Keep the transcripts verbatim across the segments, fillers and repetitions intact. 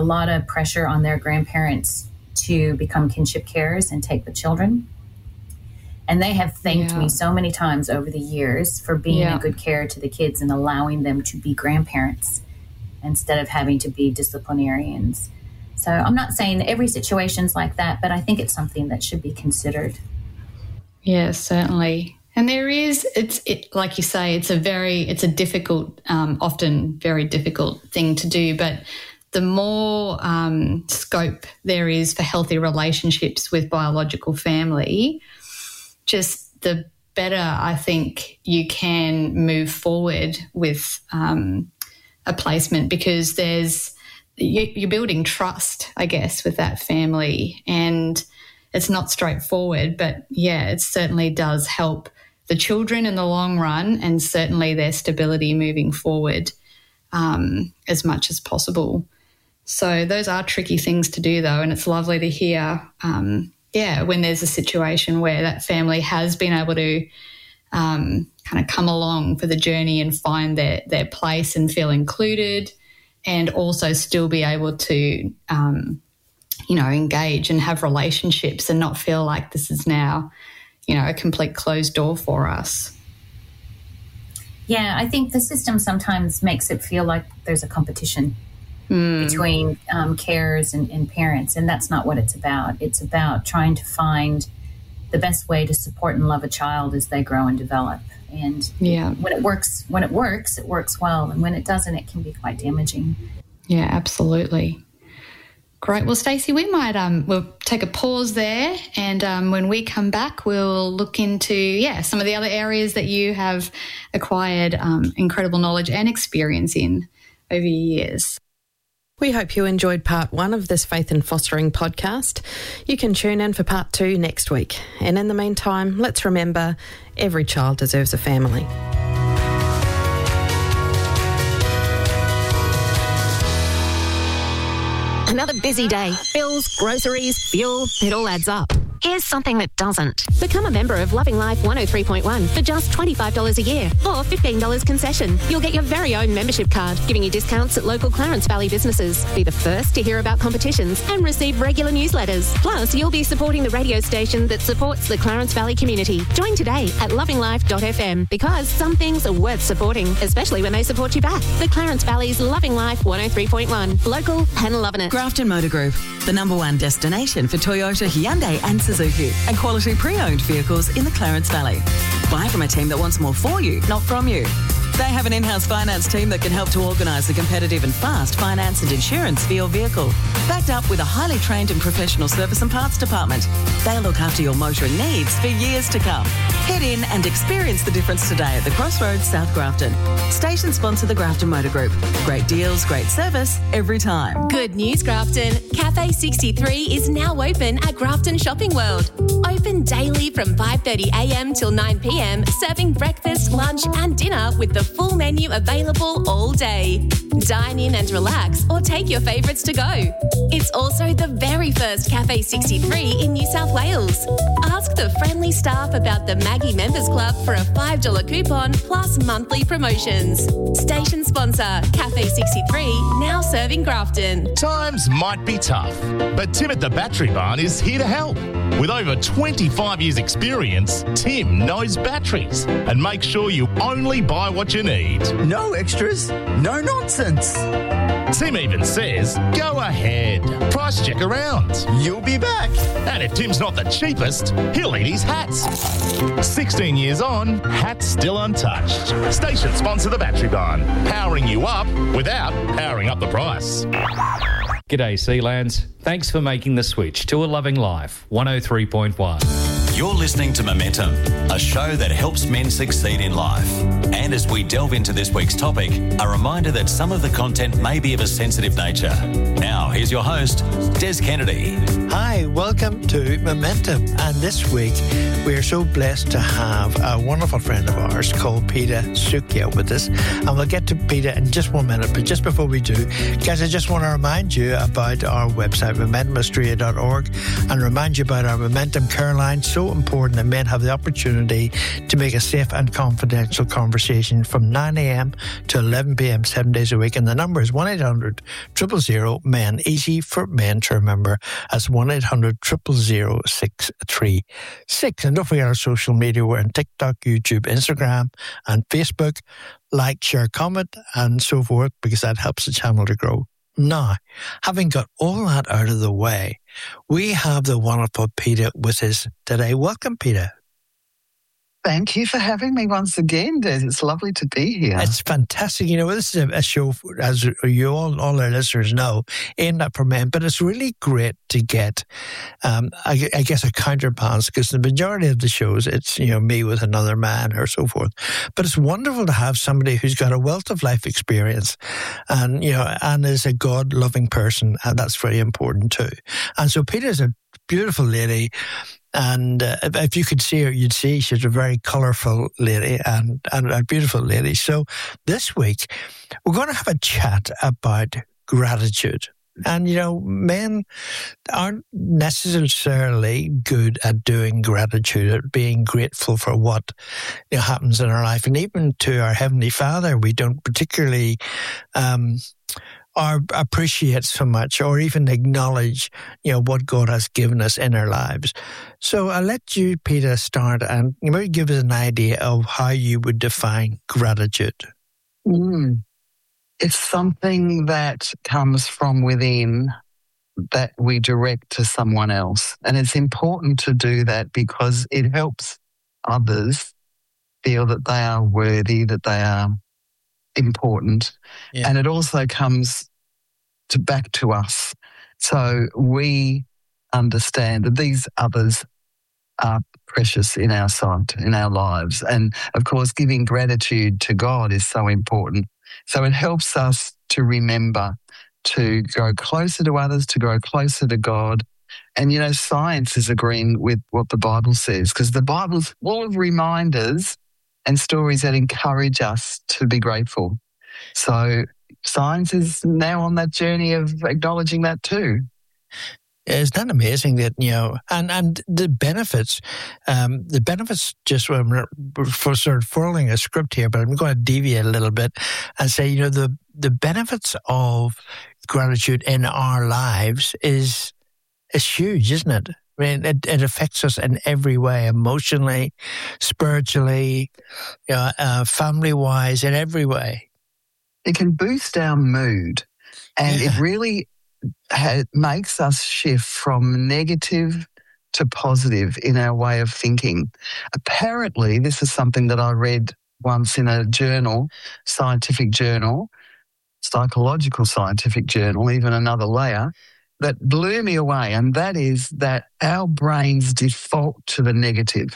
lot of pressure on their grandparents to become kinship carers and take the children. And they have thanked yeah. me so many times over the years for being yeah. a good carer to the kids and allowing them to be grandparents instead of having to be disciplinarians. So I'm not saying every situation's like that, but I think it's something that should be considered. Yeah, certainly. And there is, it's it, like you say, it's a very, it's a difficult, um, often very difficult thing to do, but the more um, scope there is for healthy relationships with biological family, just the better I think you can move forward with um, a placement, because there's, you're building trust, I guess, with that family, and it's not straightforward, but yeah, it certainly does help the children in the long run and certainly their stability moving forward um, as much as possible. So those are tricky things to do though, and it's lovely to hear, um, yeah, when there's a situation where that family has been able to um, kind of come along for the journey and find their, their place and feel included, and also still be able to, um, you know, engage and have relationships and not feel like this is now, you know, a complete closed door for us. Yeah, I think the system sometimes makes it feel like there's a competition mm. between um, carers and, and parents, and that's not what it's about. It's about trying to find the best way to support and love a child as they grow and develop. And yeah. when it works, when it works, it works well. And when it doesn't, it can be quite damaging. Yeah, absolutely. Great. Well, Stacey, we might um we'll take a pause there, and um, when we come back, we'll look into yeah some of the other areas that you have acquired um, incredible knowledge and experience in over years. We hope you enjoyed part one of this Faith in Fostering podcast. You can tune in for part two next week. And in the meantime, let's remember every child deserves a family. Another busy day. Bills, groceries, fuel, it all adds up. Here's something that doesn't. Become a member of Loving Life one oh three point one for just twenty-five dollars a year or fifteen dollars concession. You'll get your very own membership card, giving you discounts at local Clarence Valley businesses. Be the first to hear about competitions and receive regular newsletters. Plus, you'll be supporting the radio station that supports the Clarence Valley community. Join today at loving life dot f m, because some things are worth supporting, especially when they support you back. The Clarence Valley's Loving Life one oh three point one. Local and loving it. Grafton Motor Group, the number one destination for Toyota, Hyundai and Suzuki, and quality pre-owned vehicles in the Clarence Valley. Buy from a team that wants more for you, not from you. They have an in-house finance team that can help to organise a competitive and fast finance and insurance for your vehicle, backed up with a highly trained and professional service and parts department. They'll look after your motoring needs for years to come. Head in and experience the difference today at the Crossroads, South Grafton. Station sponsor the Grafton Motor Group. Great deals, great service, every time. Good news, Grafton. Cafe sixty-three is now open at Grafton Shopping World. Open daily from five thirty a m till nine p m, serving breakfast, lunch and dinner with the full menu available all day. Dine in and relax, or take your favourites to go. It's also the very first Cafe sixty-three in New South Wales. Ask the friendly staff about the Maggie Members Club for a five dollars coupon plus monthly promotions. Station sponsor, Cafe sixty-three, now serving Grafton. Times might be tough, but Tim at the Battery Barn is here to help. With over twenty-five years experience, Tim knows batteries and makes sure you only buy what you need. No extras, no nonsense. Tim even says, go ahead, price check around. You'll be back. And if Tim's not the cheapest, he'll eat his hats. sixteen years on, hats still untouched. Station sponsor the Battery Barn, powering you up without powering up the price. G'day Sealands. Thanks for making the switch to A Loving Life one oh three point one. You're listening to Momentum, a show that helps men succeed in life. And as we delve into this week's topic, a reminder that some of the content may be of a sensitive nature. Now, here's your host, Des Kennedy. Hi, welcome to Momentum. And this week, we're so blessed to have a wonderful friend of ours called Peter Sukia with us. And we'll get to Peter in just one minute. But just before we do, guys, I just want to remind you about our website, momentum australia dot org, and remind you about our Momentum Care Line. So so important that men have the opportunity to make a safe and confidential conversation from nine a.m. to eleven p.m. seven days a week. And the number is one eight hundred, zero zero zero, men. Easy for men to remember as one eight hundred, zero zero zero, six three six. And don't forget our social media. We're on TikTok, YouTube, Instagram, and Facebook. Like, share, comment, and so forth, because that helps the channel to grow. Now, having got all that out of the way, we have the wonderful Peter with us today. Welcome, Peter. Thank you for having me once again, Des. It's lovely to be here. It's fantastic. You know, this is a, a show, as you all, all our listeners know, aimed at for men, but it's really great to get, um, I, I guess, a counterbalance, because the majority of the shows, it's, you know, me with another man or so forth. But it's wonderful to have somebody who's got a wealth of life experience and, you know, and is a God-loving person, and that's very important too. And so Peter's a beautiful lady. And uh, if you could see her, you'd see she's a very colourful lady and, and a beautiful lady. So this week, we're going to have a chat about gratitude. And, you know, men aren't necessarily good at doing gratitude, at being grateful for what, you know, happens in our life. And even to our Heavenly Father, we don't particularly um or appreciate so much, or even acknowledge, you know, what God has given us in our lives. So I'll let you, Peter, start and maybe give us an idea of how you would define gratitude. Mm. It's something that comes from within that we direct to someone else. And it's important to do that because it helps others feel that they are worthy, that they are important. Yeah. And it also comes to back to us. So we understand that these others are precious in our sight, in our lives. And of course, giving gratitude to God is so important. So it helps us to remember to grow closer to others, to grow closer to God. And, you know, science is agreeing with what the Bible says, because the Bible's full of reminders and stories that encourage us to be grateful. So science is now on that journey of acknowledging that too. Isn't that amazing that, you know, and, and the benefits, um, the benefits, just for sort of following a script here, but I'm going to deviate a little bit and say, you know, the, the benefits of gratitude in our lives is, is huge, isn't it? I mean, it, it affects us in every way, emotionally, spiritually, you know, uh, family-wise, in every way. It can boost our mood, and yeah. it really ha- makes us shift from negative to positive in our way of thinking. Apparently, this is something that I read once in a journal, scientific journal, psychological scientific journal, even another layer, that blew me away, and that is that our brains default to the negative.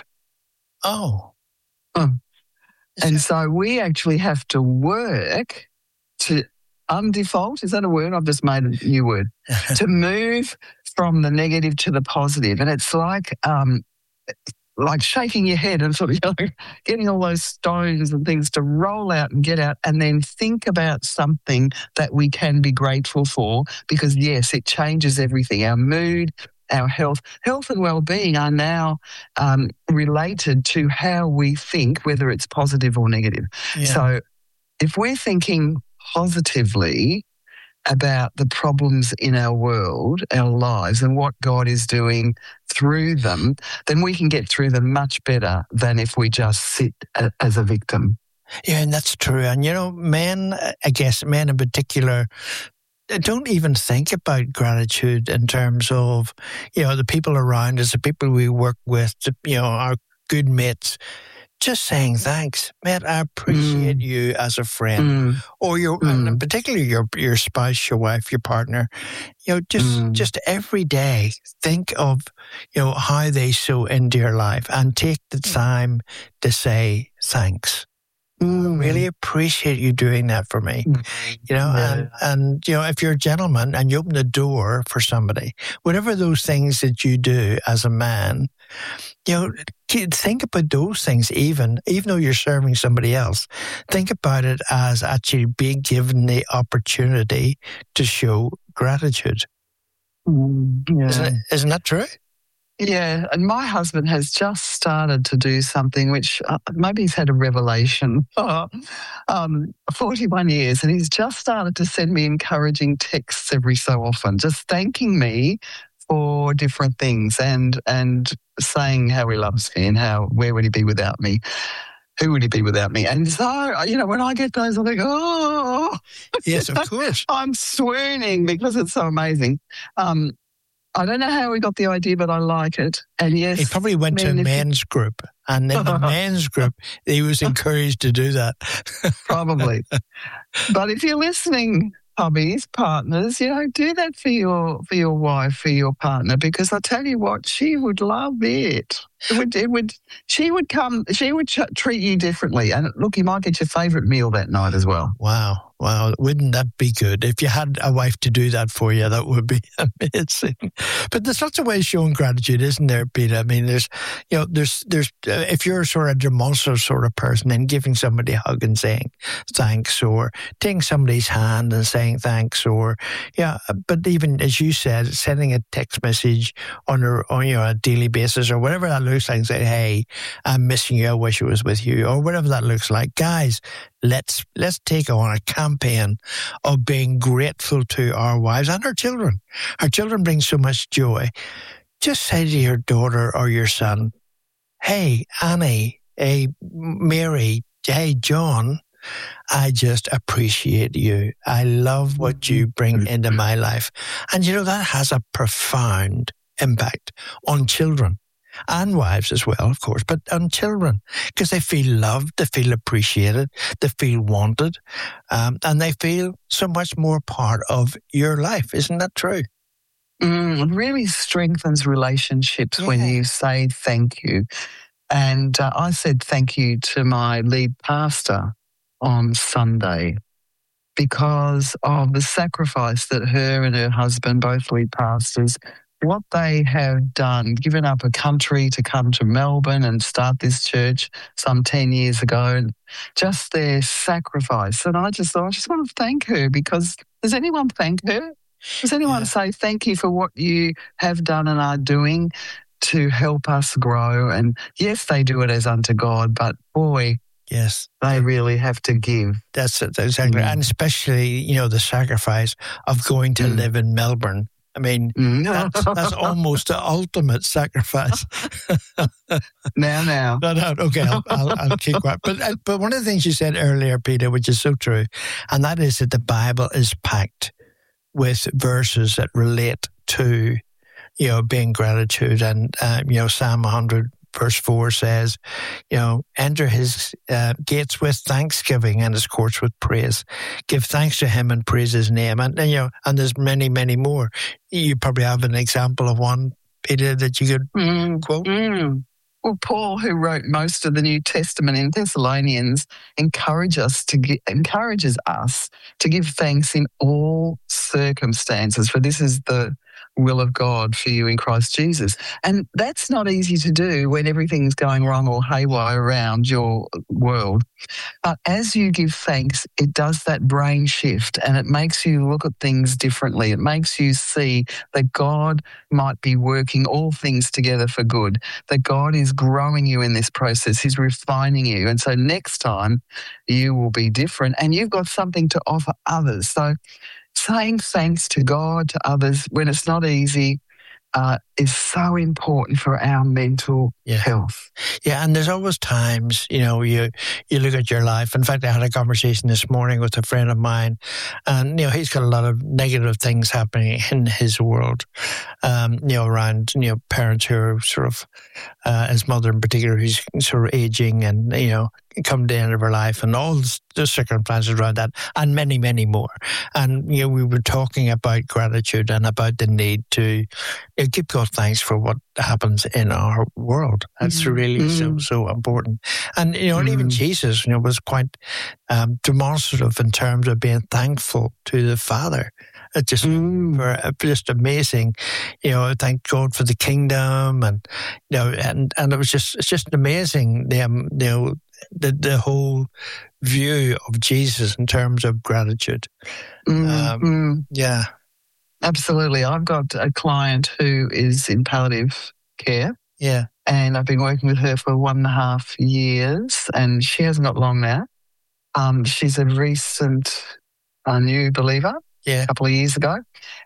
Oh. oh. And so we actually have to work to undefault. Is that a word? I've just made a new word. To move from the negative to the positive. And it's like um, like shaking your head and sort of, you know, getting all those stones and things to roll out and get out, and then think about something that we can be grateful for, because, yes, it changes everything. Our mood, our health. Health and well-being are now um, related to how we think, whether it's positive or negative. Yeah. So if we're thinking positively about the problems in our world, our lives, and what God is doing through them, then we can get through them much better than if we just sit a, as a victim. Yeah, and that's true. And, you know, men, I guess men in particular, don't even think about gratitude in terms of, you know, the people around us, the people we work with, the, you know, our good mates. Just saying thanks, man. I appreciate mm. you as a friend, mm. or your, mm. and particularly your your spouse, your wife, your partner. You know, just mm. just every day, think of, you know, how they sow into your life, and take the time to say thanks. Mm. Really appreciate you doing that for me. Mm. You know, yeah. and and you know, if you're a gentleman and you open the door for somebody, whatever those things that you do as a man, you know, think about those things. Even even though you're serving somebody else, think about it as actually being given the opportunity to show gratitude. Mm, yeah. Isn't it, isn't that true? Yeah, and my husband has just started to do something which uh, maybe he's had a revelation. um, forty-one years, and he's just started to send me encouraging texts every so often, just thanking me for different things and and saying how he loves me and how where would he be without me. Who would he be without me? And so, you know, when I get those, I think, oh. Yes, of course. I'm swooning because it's so amazing. Um, I don't know how we got the idea, but I like it. And yes. He probably went to a men's group, and in the men's group, he was encouraged to do that. Probably. But if you're listening, hubbies, partners, you know, do that for your for your wife, for your partner, because I tell you what, she would love it. It would, it would, she would come, she would ch- treat you differently. And look, you might get your favourite meal that night as well. Wow. Wow. Wouldn't that be good? If you had a wife to do that for you, that would be amazing. But there's lots of ways showing gratitude, isn't there, Peter? I mean, there's, you know, there's, there's, uh, if you're sort of a demonstrative sort of person, then giving somebody a hug and saying thanks, or taking somebody's hand and saying thanks, or, yeah, but even as you said, sending a text message on a, on, you know, a daily basis or whatever that looks like, and say, hey, I'm missing you, I wish I was with you, or whatever that looks like. Guys, let's let's take on a campaign of being grateful to our wives and our children. Our children bring so much joy. Just say to your daughter or your son, hey, Annie, hey, Mary, hey, John, I just appreciate you. I love what you bring into my life. And you know, that has a profound impact on children. And wives as well, of course, but on children, because they feel loved, they feel appreciated, they feel wanted, um, and they feel so much more part of your life. Isn't that true? Mm, it really strengthens relationships yeah. when you say thank you. And uh, I said thank you to my lead pastor on Sunday because of the sacrifice that her and her husband, both lead pastors, what they have done, given up a country to come to Melbourne and start this church some ten years ago, and just their sacrifice. And I just thought, I just want to thank her, because does anyone thank her? Does anyone yeah. say thank you for what you have done and are doing to help us grow? And yes, they do it as unto God, but boy, yes, they really have to give. That's it, exactly. Mm. And especially, you know, the sacrifice of going to mm. live in Melbourne. I mean, mm. that's, that's almost the ultimate sacrifice. now, now. No, no, okay, I'll, I'll, I'll keep quiet. But, uh, but one of the things you said earlier, Peter, which is so true, and that is that the Bible is packed with verses that relate to, you know, being gratitude. And, uh, you know, Psalm one hundred verse four says, you know, enter his uh, gates with thanksgiving and his courts with praise. Give thanks to him and praise his name. And, and you know, and there's many, many more. You probably have an example of one, Peter, that you could mm, quote. Mm. Well, Paul, who wrote most of the New Testament in Thessalonians, encourage us to gi- encourages us to give thanks in all circumstances, for this is the will of God for you in Christ Jesus. And that's not easy to do when everything's going wrong or haywire around your world. But as you give thanks, it does that brain shift and it makes you look at things differently. It makes you see that God might be working all things together for good, that God is growing you in this process. He's refining you. And so next time you will be different and you've got something to offer others. So saying thanks to God, to others, when it's not easy, uh, is so important for our mental yeah. health. Yeah, and there's always times, you know, you you look at your life. In fact, I had a conversation this morning with a friend of mine, and, you know, he's got a lot of negative things happening in his world, um, you know, around, you know, parents who are sort of, uh, his mother in particular, who's sort of aging and, you know, come to the end of her life and all the circumstances around that, and many, many more. And, you know, we were talking about gratitude and about the need to, you know, give God thanks for what happens in our world. That's mm-hmm. really so, so important. And, you know, mm-hmm. and even Jesus, you know, was quite um, demonstrative in terms of being thankful to the Father. It's just, mm. for, uh, just amazing, you know, thank God for the kingdom, and, you know, and, and it was just, it's just amazing, the, um, you know, the, the whole view of Jesus in terms of gratitude. Mm. Um, yeah. Absolutely. I've got a client who is in palliative care. Yeah. And I've been working with her for one and a half years, and she hasn't got long now. Um, she's a recent uh, new believer, yeah. a couple of years ago.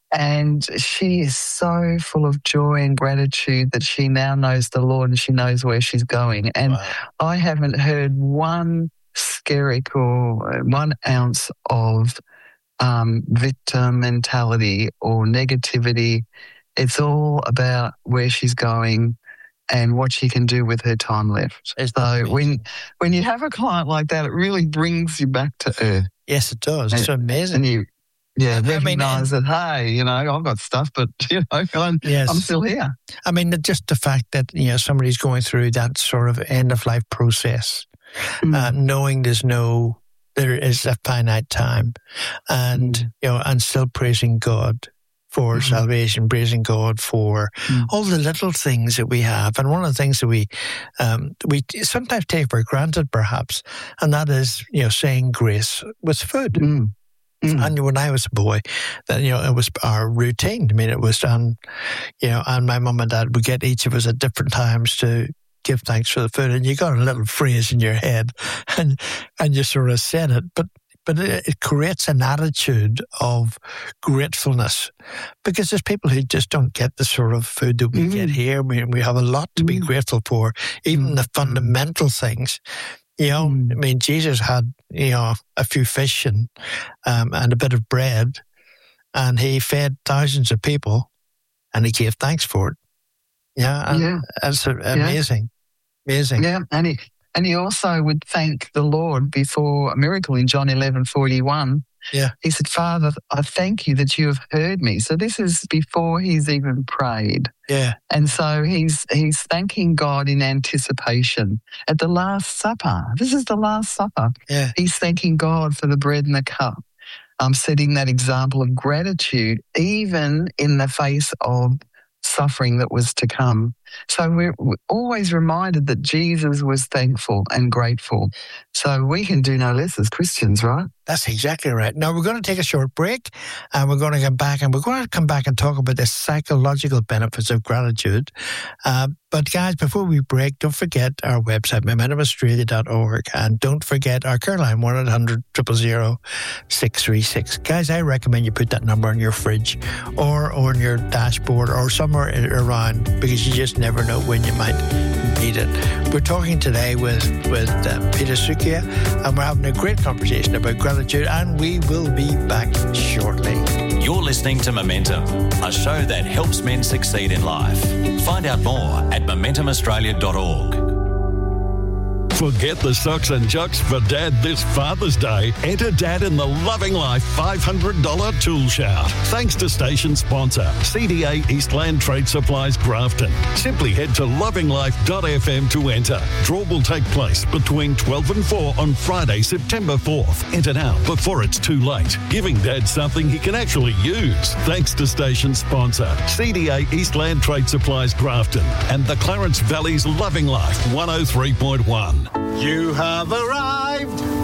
And she is so full of joy and gratitude that she now knows the Lord and she knows where she's going. And wow. I haven't heard one skerrick or one ounce of um, victim mentality or negativity. It's all about where she's going and what she can do with her time left. It's so when when you have a client like that, it really brings you back to earth. Yes, it does. It's and, amazing. And you, yeah, I recognise mean, that, hey, you know, I've got stuff, but, you know, I'm, yes. I'm still here. I mean, just the fact that, you know, somebody's going through that sort of end-of-life process, mm. uh, knowing there's no, there is a finite time, and, mm. you know, and still praising God for mm. salvation, praising God for mm. all the little things that we have. And one of the things that we um, we sometimes take for granted, perhaps, and that is, you know, saying grace with food. Mm. Mm. And when I was a boy, then, you know, it was our routine. I mean, it was, um, you know, and my mum and dad would get each of us at different times to give thanks for the food. And you got a little phrase in your head, and and you sort of said it, but But it, it creates an attitude of gratefulness, because there's people who just don't get the sort of food that we mm. get here. We, we have a lot to mm. be grateful for, even mm. the fundamental things. You know, mm. I mean, Jesus had, you know, a few fish and um, and a bit of bread, and he fed thousands of people, and he gave thanks for it. Yeah, and yeah. That's amazing, yeah. amazing. Yeah, and he and he also would thank the Lord before a miracle in John eleven forty-one. Yeah, he said, "Father, I thank you that you have heard me." So this is before he's even prayed. Yeah, and so he's he's thanking God in anticipation at the Last Supper. This is the Last Supper. Yeah, he's thanking God for the bread and the cup. Um, setting that example of gratitude, even in the face of suffering that was to come. So we're always reminded that Jesus was thankful and grateful. So we can do no less as Christians, right? That's exactly right. Now we're going to take a short break, and we're going to come back, and we're going to come back and talk about the psychological benefits of gratitude. Uh, but guys, before we break, don't forget our website, momentum australia dot org, and don't forget our care line, one eight hundred, zero zero zero, six three six. Guys, I recommend you put that number on your fridge or on your dashboard or somewhere around, because you just never know when you might need it. We're talking today with, with uh, Peter Sukia, and we're having a great conversation about gratitude, and we will be back shortly. You're listening to Momentum, a show that helps men succeed in life. Find out more at momentum australia dot org. Forget the socks and jocks for Dad this Father's Day. Enter Dad in the Loving Life five hundred dollars Tool Shout. Thanks to station sponsor, C D A Eastland Trade Supplies Grafton. Simply head to loving life dot f m to enter. Draw will take place between twelve and four on Friday, September fourth. Enter now before it's too late. Giving Dad something he can actually use. Thanks to station sponsor, C D A Eastland Trade Supplies Grafton and the Clarence Valley's Loving Life one oh three point one. You have arrived